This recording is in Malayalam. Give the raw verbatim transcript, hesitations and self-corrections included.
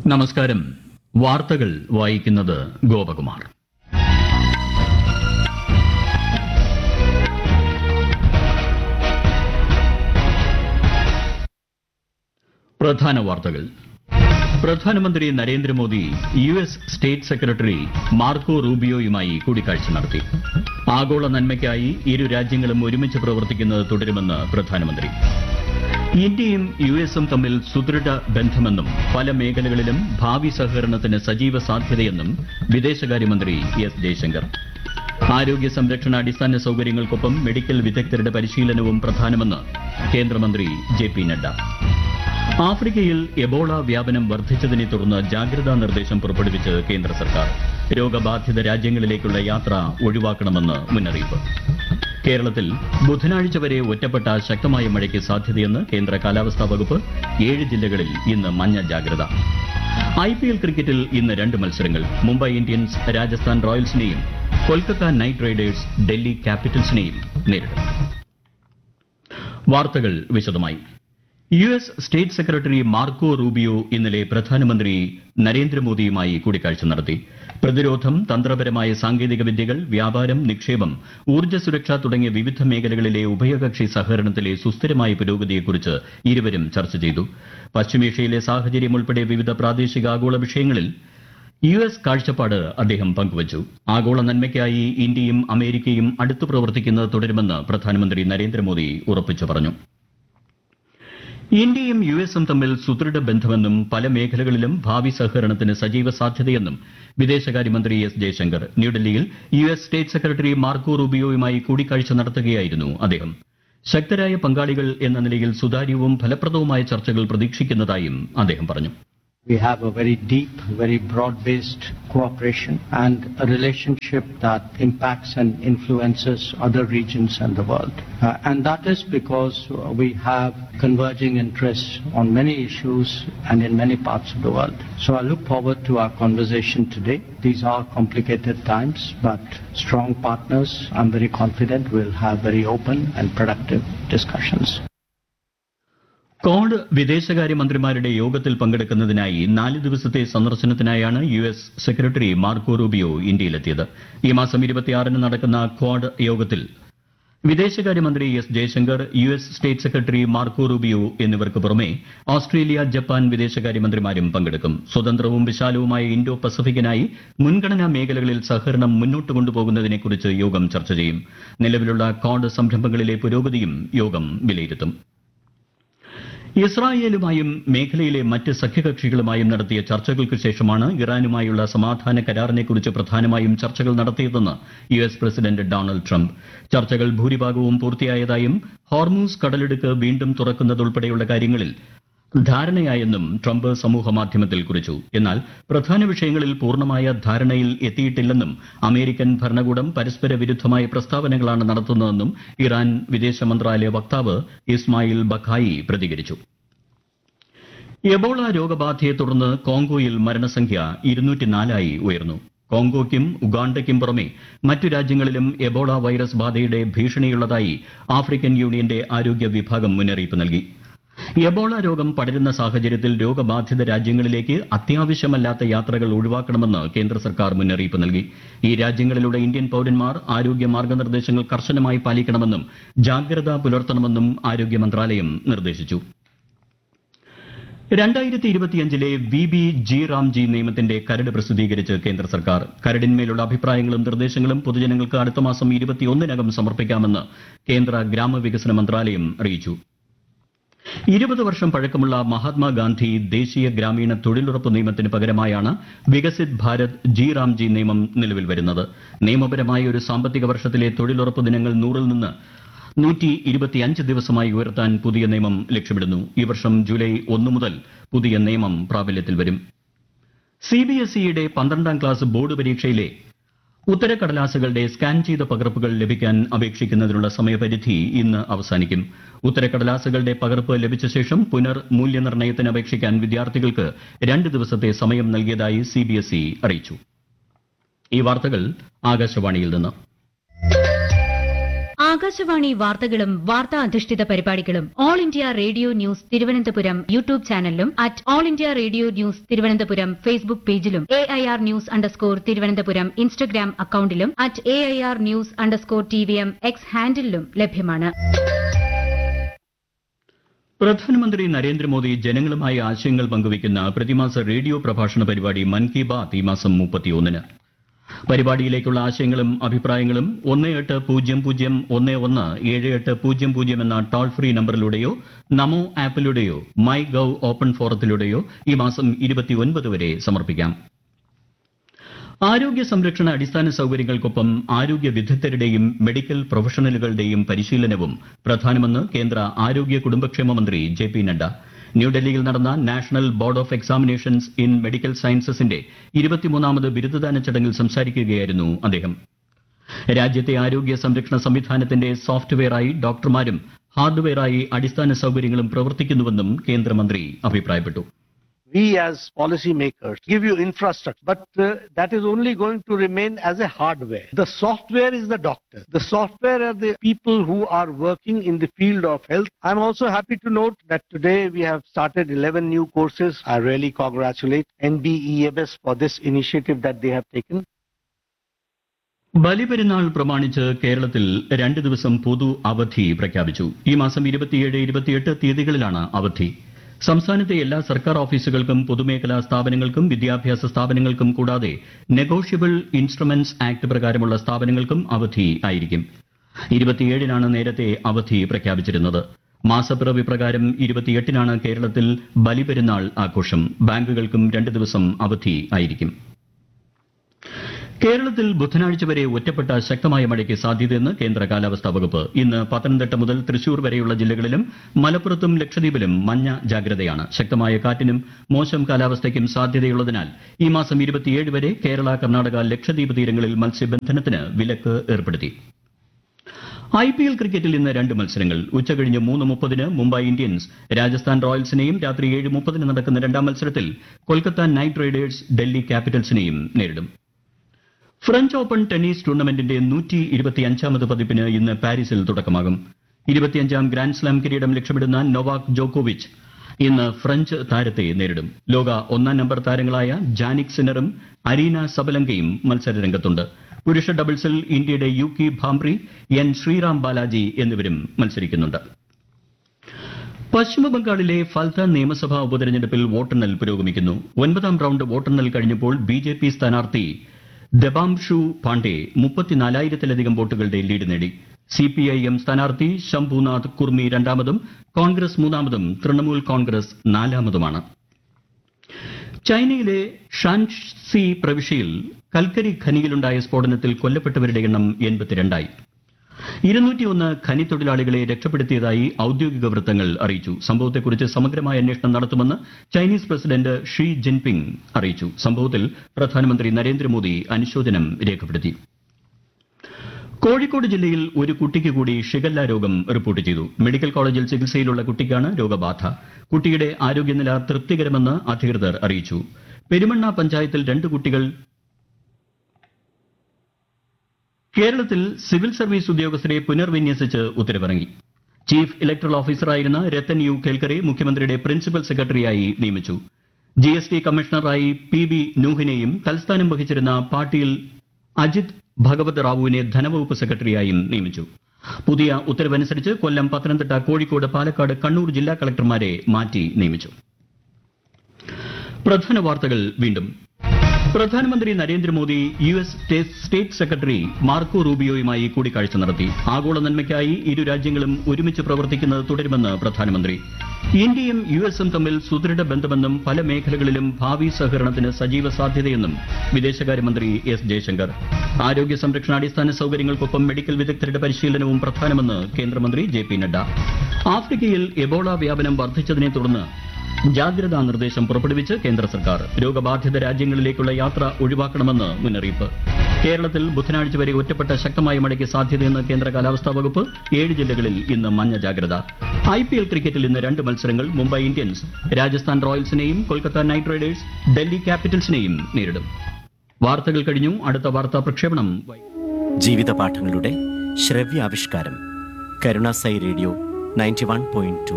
നമസ്കാരം. വാർത്തകൾ വായിക്കുന്നത് ഗോപകുമാർ. പ്രധാന വാർത്തകൾ. പ്രധാനമന്ത്രി Narendra Modi U S state secretary Marco റൂബിയോയുമായി കൂടിക്കാഴ്ച നടത്തി. ആഗോള നന്മയ്ക്കായി ഇരു രാജ്യങ്ങളും ഒരുമിച്ച് പ്രവർത്തിക്കുന്നത് തുടരുമെന്ന് പ്രധാനമന്ത്രി. ഇന്ത്യയും യു എസും തമ്മിൽ സുദൃഢ ബന്ധമെന്നും പല മേഖലകളിലും ഭാവി സഹകരണത്തിന് സജീവ സാധ്യതയെന്നും വിദേശകാര്യമന്ത്രി എസ് ജയശങ്കർ. ആരോഗ്യ സംരക്ഷണ അടിസ്ഥാന സൌകര്യങ്ങൾക്കൊപ്പം മെഡിക്കൽ വിദഗ്ധരുടെ പരിശീലനവും പ്രധാനമെന്ന് കേന്ദ്രമന്ത്രി ജെ പി നഡ്ഡ. ആഫ്രിക്കയിൽ എബോള വ്യാപനം വർദ്ധിച്ചതിനെ തുടർന്ന് ജാഗ്രതാ നിർദ്ദേശം പുറപ്പെടുവിച്ച് കേന്ദ്ര സർക്കാർ. രോഗബാധിത രാജ്യങ്ങളിലേക്കുള്ള യാത്ര ഒഴിവാക്കണമെന്ന് മുന്നറിയിപ്പ്. കേരളത്തിൽ ബുധനാഴ്ച വരെ ഒറ്റപ്പെട്ട ശക്തമായ മഴയ്ക്ക് സാധ്യതയെന്ന് കേന്ദ്ര കാലാവസ്ഥാ വകുപ്പ്. ഏഴ് ജില്ലകളിൽ ഇന്ന് മഞ്ഞ ജാഗ്രത. ഐ പി എൽ ക്രിക്കറ്റിൽ ഇന്ന് രണ്ട് മത്സരങ്ങൾ. Mumbai Indians Rajasthan റോയൽസിനെയും Kolkata night Riders Delhi ക്യാപിറ്റൽസിനെയും നേരിടും. വാർത്തകൾ വിശദമായി. U S state secretary Marco Rubio ഇന്നലെ പ്രധാനമന്ത്രി നരേന്ദ്രമോദിയുമായി കൂടിക്കാഴ്ച നടത്തി. പ്രതിരോധം, തന്ത്രപരമായ സാങ്കേതിക വിദ്യകൾ, വ്യാപാരം, നിക്ഷേപം, ഊർജ്ജ സുരക്ഷ തുടങ്ങിയ വിവിധ മേഖലകളിലെ ഉഭയകക്ഷി സഹകരണത്തിലെ സുസ്ഥിരമായ പുരോഗതിയെക്കുറിച്ച് ഇരുവരും ചർച്ച ചെയ്തു. പശ്ചിമേഷ്യയിലെ സാഹചര്യം ഉൾപ്പെടെ വിവിധ പ്രാദേശിക ആഗോള വിഷയങ്ങളിൽ യു എസ് കാഴ്ചപ്പാട് അദ്ദേഹം പങ്കുവച്ചു. ആഗോള നന്മയ്ക്കായി ഇന്ത്യയും അമേരിക്കയും അടുത്തു പ്രവർത്തിക്കുന്നത് തുടരുമെന്ന് പ്രധാനമന്ത്രി നരേന്ദ്രമോദി ഉറപ്പിച്ചു പറഞ്ഞു. ഇന്ത്യയും യു എസും തമ്മിൽ സുദൃഢ ബന്ധമെന്നും പല മേഖലകളിലും ഭാവി സഹകരണത്തിന് സജീവ സാധ്യതയെന്നും വിദേശകാര്യമന്ത്രി എസ് ജയശങ്കർ. ന്യൂഡൽഹിയിൽ U S state secretary Marco റൂബിയോയുമായി കൂടിക്കാഴ്ച നടത്തുകയായിരുന്നു അദ്ദേഹം. ശക്തരായ പങ്കാളികൾ എന്ന നിലയിൽ സുതാര്യവും ഫലപ്രദവുമായ ചർച്ചകൾ പ്രതീക്ഷിക്കുന്നതായും അദ്ദേഹം പറഞ്ഞു. We have a very deep, very broad-based cooperation and a relationship that impacts and influences other regions and the world. Uh, and that is because we have converging interests on many issues and in many parts of the world. So I look forward to our conversation today. These are complicated times, but strong partners, I'm very confident, will have very open and productive discussions. Quad വിദേശകാര്യമന്ത്രിമാരുടെ യോഗത്തിൽ പങ്കെടുക്കുന്നതിനായി നാല് ദിവസത്തെ സന്ദർശനത്തിനായാണ് U S secretary Marco Rubio ഇന്ത്യയിലെത്തിയത്. ഈ മാസം ഇരുപത്തിയാറിന് നടക്കുന്ന ക്വാഡ് യോഗത്തിൽ വിദേശകാര്യമന്ത്രി S Jaishankar, U S state secretary Marco Rubio എന്നിവർക്ക് പുറമെ ഓസ്ട്രേലിയ, ജപ്പാൻ വിദേശകാര്യമന്ത്രിമാരും പങ്കെടുക്കും. സ്വതന്ത്രവും വിശാലവുമായ ഇൻഡോ പസഫിക്കിനായി മുൻഗണനാ മേഖലകളിൽ സഹകരണം മുന്നോട്ട് കൊണ്ടുപോകുന്നതിനെക്കുറിച്ച് യോഗം ചർച്ച ചെയ്യും. നിലവിലുള്ള ക്വാഡ് സംരംഭങ്ങളിലെ പുരോഗതിയും യോഗം വിലയിരുത്തും. ഇസ്രായേലുമായും മേഖലയിലെ മറ്റ് സഖ്യകക്ഷികളുമായും നടത്തിയ ചർച്ചകൾക്ക് ശേഷമാണ് ഇറാനുമായുള്ള സമാധാന കരാറിനെക്കുറിച്ച് പ്രധാനമായും ചർച്ചകൾ നടത്തിയതെന്ന് U S president Donald Trump. ചർച്ചകൾ ഭൂരിഭാഗവും പൂർത്തിയായതായും ഹോർമൂസ് കടലിടുക്ക് വീണ്ടും തുറക്കുന്നതുൾപ്പെടെയുള്ള കാര്യങ്ങളിൽ ധാരണയായെന്നും ട്രംപ് സമൂഹമാധ്യമത്തിൽ കുറിച്ചു. എന്നാൽ പ്രധാന വിഷയങ്ങളിൽ പൂർണ്ണമായ ധാരണയിൽ എത്തിയിട്ടില്ലെന്നും അമേരിക്കൻ ഭരണകൂടം പരസ്പര വിരുദ്ധമായ പ്രസ്താവനകളാണ് നടത്തുന്നതെന്നും ഇറാൻ വിദേശ മന്ത്രാലയ വക്താവ് ഇസ്മായിൽ ബഖായി പ്രതികരിച്ചു. എബോള രോഗബാധയെ തുടർന്ന് കോങ്കോയിൽ മരണസംഖ്യ ഇരുന്നൂറ്റിനാലായി ഉയർന്നു. കോങ്കോയ്ക്കും ഉഗാണ്ടയ്ക്കും പുറമെ മറ്റു രാജ്യങ്ങളിലും എബോള വൈറസ് ബാധയുടെ ഭീഷണിയുള്ളതായി ആഫ്രിക്കൻ യൂണിയന്റെ ആരോഗ്യ വിഭാഗം മുന്നറിയിപ്പ് നൽകി. എബോള രോഗം പടരുന്ന സാഹചര്യത്തിൽ രോഗബാധിത രാജ്യങ്ങളിലേക്ക് അത്യാവശ്യമല്ലാത്ത യാത്രകൾ ഒഴിവാക്കണമെന്ന് കേന്ദ്ര സർക്കാർ മുന്നറിയിപ്പ് നൽകി. ഈ രാജ്യങ്ങളിലുള്ള ഇന്ത്യൻ പൌരന്മാർ ആരോഗ്യ മാർഗനിർദ്ദേശങ്ങൾ കർശനമായി പാലിക്കണമെന്നും ജാഗ്രത പുലർത്തണമെന്നും ആരോഗ്യ മന്ത്രാലയം നിർദ്ദേശിച്ചു. രണ്ടായിരത്തി ഇരുപത്തിയഞ്ചിലെ വി ബി ജി റാംജി നിയമത്തിന്റെ കരട് പ്രസിദ്ധീകരിച്ച് കേന്ദ്ര സർക്കാർ. കരടിന്മേലുള്ള അഭിപ്രായങ്ങളും നിർദ്ദേശങ്ങളും പൊതുജനങ്ങൾക്ക് അടുത്ത മാസം ഇരുപത്തിയൊന്നിനകം സമർപ്പിക്കാമെന്ന് കേന്ദ്ര ഗ്രാമവികസന മന്ത്രാലയം അറിയിച്ചു. ഇരുപത് വർഷം പഴക്കമുള്ള മഹാത്മാഗാന്ധി ദേശീയ ഗ്രാമീണ തൊഴിലുറപ്പ് നിയമത്തിന് പകരമായാണ് വികസിത് ഭാരത് ജി റാംജി നിയമം നിലവിൽ വരുന്നത്. നിയമപരമായ ഒരു സാമ്പത്തിക വർഷത്തിലെ തൊഴിലുറപ്പ് ദിനങ്ങൾ നൂറിൽ നിന്ന് നൂറ്റി ഇരുപത്തിയഞ്ച് ദിവസമായി ഉയർത്താൻ പുതിയ നിയമം ലക്ഷ്യമിടുന്നു. ഈ വർഷം ജൂലൈ ഒന്ന് മുതൽ പുതിയ നിയമം പ്രാബല്യത്തിൽ വരും. സി ബി എസ് ഇയുടെ പന്ത്രണ്ടാം ക്ലാസ് ബോർഡ് പരീക്ഷയിലെ ഉത്തരക്കടലാസുകളുടെ സ്കാൻ ചെയ്ത പകർപ്പുകൾ ലഭിക്കാൻ അപേക്ഷിക്കുന്നതിനുള്ള സമയപരിധി ഇന്ന് അവസാനിക്കും. ഉത്തരക്കടലാസുകളുടെ പകർപ്പ് ലഭിച്ച ശേഷം പുനർ മൂല്യനിർണ്ണയത്തിന് അപേക്ഷിക്കാൻ വിദ്യാർത്ഥികൾക്ക് രണ്ട് ദിവസത്തെ സമയം നൽകിയതായി സി ബി എസ് ഇ അറിയിച്ചു. ഈ വാർത്തകൾ ആകാശവാണിയിൽ നിന്ന്. ആകാശവാണി വാർത്തകളും വാർത്താ അധിഷ്ഠിത പരിപാടികളും all India radio news Thiruvananthapuram YouTube ചാനലിലും at all India radio news Thiruvananthapuram Facebook പേജിലും A I R news underscore Thiruvananthapuram Instagram അക്കൌണ്ടിലും at A I R news underscore T V M X ഹാൻഡിലും ലഭ്യമാണ്. പ്രധാനമന്ത്രി നരേന്ദ്രമോദി ജനങ്ങളുമായി ആശയങ്ങൾ പങ്കുവയ്ക്കുന്ന പ്രതിമാസ റേഡിയോ പ്രഭാഷണ പരിപാടി മൻ കി ബാത് ഈ മാസം മുപ്പത്തിയൊന്നിന്. പരിപാടിയിലേക്കുള്ള ആശയങ്ങളും അഭിപ്രായങ്ങളും ഒന്ന് എട്ട് പൂജ്യം പൂജ്യം ഒന്ന് ഒന്ന് ഏഴ് എട്ട് പൂജ്യം പൂജ്യം എന്ന toll free നമ്പറിലൂടെയോ Namo ആപ്പിലൂടെയോ my gov open ഫോറത്തിലൂടെയോ ഈ മാസം ഇരുപത്തിയൊൻപത് വരെ സമർപ്പിക്കാം. ആരോഗ്യ സംരക്ഷണ അടിസ്ഥാന സൌകര്യങ്ങൾക്കൊപ്പം ആരോഗ്യ വിദഗ്ധരുടെയും മെഡിക്കൽ പ്രൊഫഷണലുകളുടെയും പരിശീലനവും പ്രധാനമെന്ന് കേന്ദ്ര ആരോഗ്യ കുടുംബക്ഷേമ മന്ത്രി ജെ പി നഡ്ഡ. ന്യൂഡൽഹിയിൽ നടന്ന national board of examinations in medical സയൻസസിന്റെ ഇരുപത്തിമൂന്നാമത് ബിരുദദാന ചടങ്ങിൽ സംസാരിക്കുകയായിരുന്നു അദ്ദേഹം. രാജ്യത്തെ ആരോഗ്യ സംരക്ഷണ സംവിധാനത്തിന്റെ സോഫ്റ്റ്വെയറായി ഡോക്ടർമാരും ഹാർഡ്വെയറായി അടിസ്ഥാന സൌകര്യങ്ങളും പ്രവർത്തിക്കുന്നുവെന്നും കേന്ദ്രമന്ത്രി അഭിപ്രായപ്പെട്ടു. We as policymakers give you infrastructure, but uh, that is only going to remain as a hardware. The software is the doctor. The software are the people who are working in the field of health. I'm also happy to note that today we have started eleven new courses. I really congratulate N B E M S for this initiative that they have taken. Baliperunnal പ്രമാണിച്ച് കേരളത്തിൽ രണ്ട് ദിവസം പൊതു അവധി പ്രഖ്യാപിച്ചു. ഈ മാസം ഇരുപത്തിയേഴ് ഇരുപത്തിയെട്ട് തീയതികളിലാണ് അവധി. സംസ്ഥാനത്തെ എല്ലാ സർക്കാർ ഓഫീസുകൾക്കും പൊതുമേഖലാ സ്ഥാപനങ്ങൾക്കും വിദ്യാഭ്യാസ സ്ഥാപനങ്ങൾക്കും കൂടാതെ നെഗോഷ്യബിൾ ഇൻസ്ട്രുമെന്റ്സ് ആക്ട് പ്രകാരമുള്ള സ്ഥാപനങ്ങൾക്കും അവധി ആയിരിക്കും. ഇരുപത്തിയേഴിനാണ് നേരത്തെ അവധി പ്രഖ്യാപിച്ചിരുന്നത്. മാസപ്പിറവി പ്രകാരം ഇരുപത്തിയെട്ടിനാണ് കേരളത്തിൽ ബലിപെരുന്നാൾ ആഘോഷം. ബാങ്കുകൾക്കും രണ്ട് ദിവസം അവധി ആയിരിക്കും. കേരളത്തിൽ ബുധനാഴ്ച വരെ ഒറ്റപ്പെട്ട ശക്തമായ മഴയ്ക്ക് സാധ്യതയെന്ന് കേന്ദ്ര കാലാവസ്ഥാ വകുപ്പ്. ഇന്ന് പത്തനംതിട്ട മുതൽ തൃശൂർ വരെയുള്ള ജില്ലകളിലും മലപ്പുറത്തും ലക്ഷദ്വീപിലും മഞ്ഞ ജാഗ്രതയാണ്. ശക്തമായ കാറ്റിനും മോശം കാലാവസ്ഥയ്ക്കും സാധ്യതയുള്ളതിനാൽ ഈ മാസം ഇരുപത്തിയേഴ് വരെ കേരള, കർണാടക, ലക്ഷദ്വീപ് തീരങ്ങളിൽ മത്സ്യബന്ധനത്തിന് വിലക്ക് ഏർപ്പെടുത്തി. ഐ പി എൽ ക്രിക്കറ്റിൽ ഇന്ന് രണ്ട് മത്സരങ്ങൾ. ഉച്ചകഴിഞ്ഞ് മൂന്ന് മുപ്പതിന് മുംബൈ ഇന്ത്യൻസ് രാജസ്ഥാൻ റോയൽസിനെയും രാത്രി ഏഴ് മുപ്പതിന് നടക്കുന്ന രണ്ടാം മത്സരത്തിൽ കൊൽക്കത്ത നൈറ്റ് റൈഡേഴ്സ് ഡൽഹി ക്യാപിറ്റൽസിനെയും നേരിടും. ഫ്രഞ്ച് ഓപ്പൺ ടെന്നീസ് ടൂർണമെന്റിന്റെ നൂറ്റി ഇരുപത്തിയഞ്ചാമത് പതിപ്പിന് ഇന്ന് പാരീസിൽ തുടക്കമാകും. ഇരുപത്തിയഞ്ചാം ഗ്രാൻഡ്സ്ലാം കിരീടം ലക്ഷ്യമിടുന്ന നൊവാക് ജോക്കോവിച്ച് ഇന്ന് ഫ്രഞ്ച് താരത്തെ നേരിടും. ലോക ഒന്നാം നമ്പർ താരങ്ങളായ ജാനിക് സിന്നറും അരീന സബലങ്കയും മത്സരരംഗത്തുണ്ട്. പുരുഷ ഡബിൾസിൽ ഇന്ത്യയുടെ യൂക്കി ഭാംബ്രി, എൻ ശ്രീറാം ബാലാജി എന്നിവരും മത്സരിക്കുന്നുണ്ട്. പശ്ചിമബംഗാളിലെ ഫൽത്ത നിയമസഭാ ഉപതെരഞ്ഞെടുപ്പിൽ വോട്ടെണ്ണൽ പുരോഗമിക്കുന്നു. ഒൻപതാം റൌണ്ട് വോട്ടെണ്ണൽ കഴിഞ്ഞപ്പോൾ ബി ജെ പി സ്ഥാനാർത്ഥി ദബാംഷു പാണ്ഡെ മുപ്പത്തിനാലായിരത്തിലധികം വോട്ടുകളുടെ ലീഡ് നേടി. സി പി ഐ എം സ്ഥാനാർത്ഥി ശംഭുനാഥ് കുർമി രണ്ടാമതും കോൺഗ്രസ് മൂന്നാമതും തൃണമൂൽ കോൺഗ്രസ് നാലാമതുമാണ്. ചൈനയിലെ ഷാൻസി പ്രവിശ്യയിൽ കൽക്കരി ഖനിയിലുണ്ടായ സ്ഫോടനത്തിൽ കൊല്ലപ്പെട്ടവരുടെ എണ്ണം എൺപത്തിരണ്ടായി. ഇരുന്നൂറ്റിയൊന്ന് ഖനി തൊഴിലാളികളെ രക്ഷപ്പെടുത്തിയതായി ഔദ്യോഗിക വൃത്തങ്ങൾ അറിയിച്ചു. സംഭവത്തെക്കുറിച്ച് സമഗ്രമായ അന്വേഷണം നടത്തുമെന്ന് ചൈനീസ് പ്രസിഡന്റ് ഷീ ജിൻപിങ് അറിയിച്ചു. സംഭവത്തിൽ പ്രധാനമന്ത്രി നരേന്ദ്രമോദി അനുശോചനം രേഖപ്പെടുത്തി. കോഴിക്കോട് ജില്ലയിൽ ഒരു കുട്ടിക്ക് കൂടി ഷിഗല്ല രോഗം റിപ്പോർട്ട് ചെയ്തു. മെഡിക്കൽ കോളേജിൽ ചികിത്സയിലുള്ള കുട്ടിക്കാണ് രോഗബാധ. കുട്ടിയുടെ ആരോഗ്യനില തൃപ്തികരമെന്ന് അധികൃതർ അറിയിച്ചു. പെരുമണ്ണ പഞ്ചായത്തിൽ രണ്ട് കുട്ടികൾ കേരളത്തിൽ സിവിൽ സർവീസ് ഉദ്യോഗസ്ഥരെ പുനർവിന്യസിച്ച് ഉത്തരവിറങ്ങി. ചീഫ് ഇലക്ടറൽ ഓഫീസറായിരുന്ന രത്തൻ യു കേൽക്കറെ മുഖ്യമന്ത്രിയുടെ പ്രിൻസിപ്പൽ സെക്രട്ടറിയായി നിയമിച്ചു. G S T കമ്മീഷണറായി P B നൂഹിനെയും തൽസ്ഥാനം വഹിച്ചിരുന്ന Patil Ajith ഭഗവത് റാവുവിനെ ധനവകുപ്പ് സെക്രട്ടറിയായും നിയമിച്ചു. പുതിയ ഉത്തരവനുസരിച്ച് കൊല്ലം, പത്തനംതിട്ട, കോഴിക്കോട്, പാലക്കാട്, കണ്ണൂർ ജില്ലാ കളക്ടർമാരെ മാറ്റി നിയമിച്ചു. പ്രധാന വാർത്തകൾ വീണ്ടും. പ്രധാനമന്ത്രി Narendra Modi U S state secretary Marco റൂബിയോയുമായി കൂടിക്കാഴ്ച നടത്തി. ആഗോള നന്മയ്ക്കായി ഇരു രാജ്യങ്ങളും ഒരുമിച്ച് പ്രവർത്തിക്കുന്നത് തുടരുമെന്ന് പ്രധാനമന്ത്രി. ഇന്ത്യയും യു എസും തമ്മിൽ സുദൃഢ ബന്ധമെന്നും പല മേഖലകളിലും ഭാവി സഹകരണത്തിന് സജീവ സാധ്യതയെന്നും വിദേശകാര്യമന്ത്രി എസ് ജയശങ്കർ. ആരോഗ്യ സംരക്ഷണ അടിസ്ഥാന സൌകര്യങ്ങൾക്കൊപ്പം മെഡിക്കൽ വിദഗ്ധരുടെ പരിശീലനവും പ്രധാനമെന്ന് കേന്ദ്രമന്ത്രി ജെ പി നഡ്ഡ. ആഫ്രിക്കയിൽ എബോള വ്യാപനം വർദ്ധിച്ചതിനെ തുടർന്ന് ജാഗ്രതാ നിർദ്ദേശം പുറപ്പെടുവിച്ച് കേന്ദ്ര സർക്കാർ. രോഗബാധിത രാജ്യങ്ങളിലേക്കുള്ള യാത്ര ഒഴിവാക്കണമെന്ന് മുന്നറിയിപ്പ്. കേരളത്തിൽ ബുധനാഴ്ച വരെ ഒറ്റപ്പെട്ട ശക്തമായ മഴയ്ക്ക് സാധ്യതയെന്ന് കേന്ദ്ര കാലാവസ്ഥാ വകുപ്പ്. ഏഴ് ജില്ലകളിൽ ഇന്ന് മഞ്ഞ ജാഗ്രത. ഐ പി എൽ ക്രിക്കറ്റിൽ ഇന്ന് രണ്ട് മത്സരങ്ങൾ. Mumbai Indians Rajasthan റോയൽസിനെയും Kolkata night Riders Delhi ക്യാപിറ്റൽസിനെയും നേരിടും. വാർത്തകൾ കഴിഞ്ഞു. അടുത്ത വാർത്താ പ്രക്ഷേപണം ജീവിത പാഠങ്ങളുടെ ശ്രവ്യാവിഷ്കാരം Karunasai radio ninety one point two.